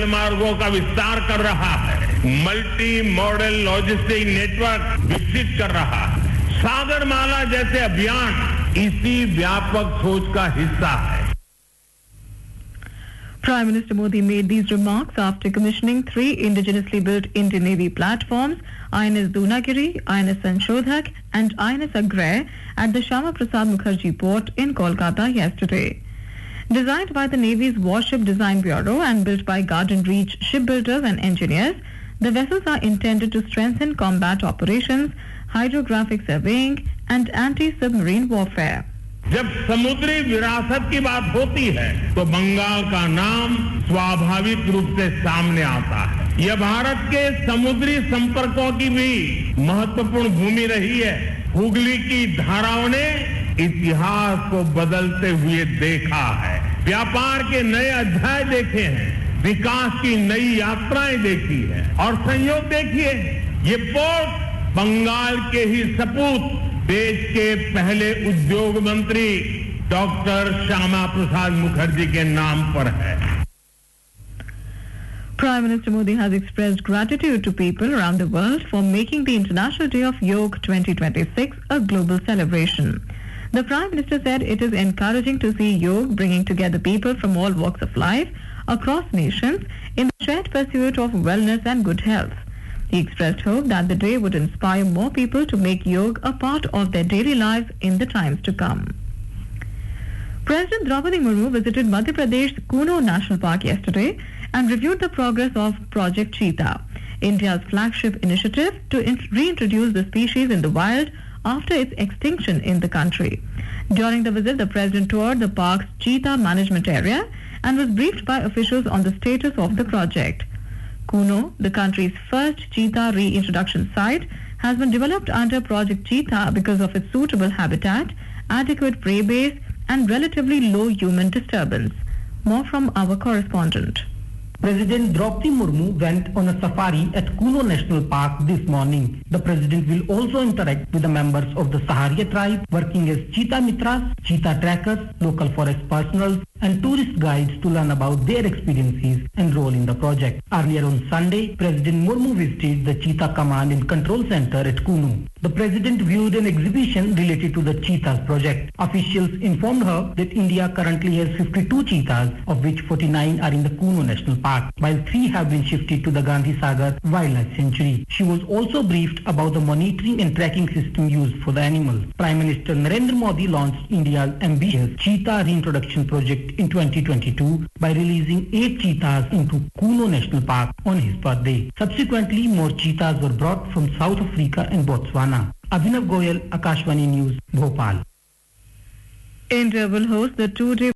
मार्गों का विस्तार कर रहा है, मल्टी मॉडल लॉजिस्टिक नेटवर्क विकसित कर रहा है। सागरमाला जैसे अभियान इसी व्यापक सोच का हिस्सा है। Prime Minister Modi made these remarks after commissioning 3 indigenously built Indian Navy platforms, INS Dunagiri, INS Sanshodhak and INS Agray at the Shama Prasad Mukherjee port in Kolkata yesterday. Designed by the Navy's Warship Design Bureau and built by Garden Reach shipbuilders and engineers, the vessels are intended to strengthen combat operations, hydrographic surveying and anti-submarine warfare. जब समुद्री विरासत की बात होती है तो बंगाल का नाम स्वाभाविक रूप से सामने आता है। यह भारत के समुद्री संपर्कों की भी महत्वपूर्ण भूमि रही है। हुगली की धाराओं ने इतिहास को बदलते हुए देखा है, व्यापार के नए अध्याय देखे हैं, विकास की नई यात्राएं देखी है और संयोग देखिए, ये पोर्ट बंगाल के ही सपूत देश के पहले उद्योग मंत्री डॉक्टर श्यामा प्रसाद मुखर्जी के नाम पर है। Prime Minister Modi has expressed gratitude to people around the world for making the International Day of Yoga 2026 a global celebration. The Prime Minister said it is encouraging to see yoga bringing together people from all walks of life across nations in the shared pursuit of wellness and good health. He expressed hope that the day would inspire more people to make yoga a part of their daily lives in the times to come. President Draupadi Murmu visited Madhya Pradesh's Kuno National Park yesterday and reviewed the progress of Project Cheetah, India's flagship initiative to reintroduce the species in the wild after its extinction in the country. During the visit, the President toured the park's cheetah management area and was briefed by officials on the status of the project. Kuno, the country's first cheetah reintroduction site, has been developed under Project Cheetah because of its suitable habitat, adequate prey base and relatively low human disturbance. More from our correspondent. President Draupadi Murmu went on a safari at Kuno National Park this morning. The President will also interact with the members of the Saharia tribe working as cheetah mitras, cheetah trackers, local forest personals and tourist guides to learn about their experiences and role in the project. Earlier on Sunday, President Murmu visited the Cheetah Command and Control Center at Kuno. The President viewed an exhibition related to the Cheetahs project. Officials informed her that India currently has 52 cheetahs, of which 49 are in the Kuno National Park, while 3 have been shifted to the Gandhi Sagar Wildlife Sanctuary. She was also briefed about the monitoring and tracking system used for the animal. Prime Minister Narendra Modi launched India's ambitious cheetah reintroduction project in 2022 by releasing 8 cheetahs into Kuno National Park on his birthday. Subsequently, more cheetahs were brought from South Africa and Botswana. Abhinav Goyal, Akashvani News, Bhopal. India will host the 2-day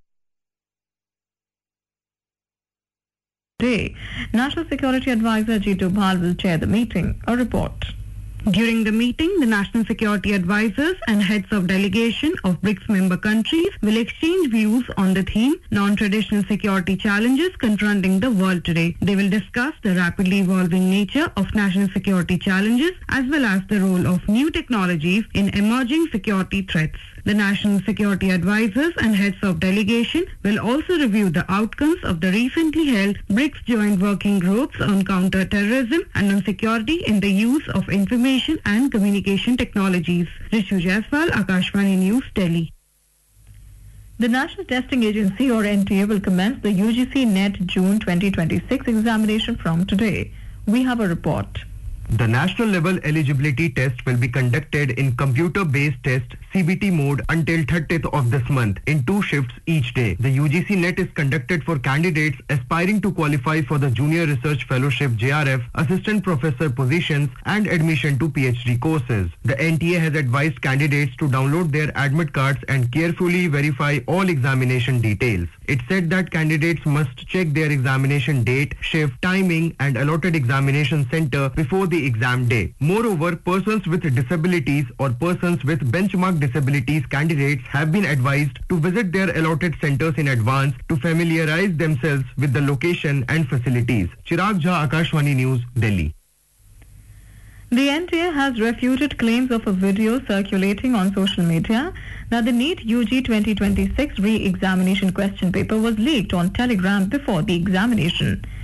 National Security Advisor Ajit Doval will chair the meeting. A report. During the meeting, the National Security Advisors and heads of delegation of BRICS member countries will exchange views on the theme Non-Traditional Security Challenges Confronting the World Today. They will discuss the rapidly evolving nature of national security challenges as well as the role of new technologies in emerging security threats. The National Security Advisors and heads of delegation will also review the outcomes of the recently held BRICS Joint Working Groups on Counter-Terrorism and on Security in the Use of Information and Communication Technologies. Rishu Jaiswal, Akashvani News, Delhi. The National Testing Agency or NTA will commence the UGC NET June 2026 examination from today. We have a report. The national level eligibility test will be conducted in computer-based test CBT mode until 30th of this month in 2 shifts each day. The UGC NET is conducted for candidates aspiring to qualify for the Junior Research Fellowship JRF, Assistant Professor positions and admission to PhD courses. The NTA has advised candidates to download their admit cards and carefully verify all examination details. It said that candidates must check their examination date, shift, timing and allotted examination center before the exam day. Moreover, persons with disabilities or persons with benchmark disabilities candidates have been advised to visit their allotted centers in advance to familiarize themselves with the location and facilities. Chirag Jha, Akashvani News, Delhi. The NTA has refuted claims of a video circulating on social media that the NEET UG 2026 re-examination question paper was leaked on Telegram before the examination.